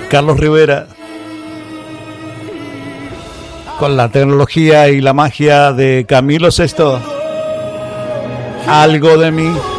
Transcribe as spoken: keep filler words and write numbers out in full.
Carlos Rivera, con la tecnología y la magia de Camilo Sesto. Algo de mí.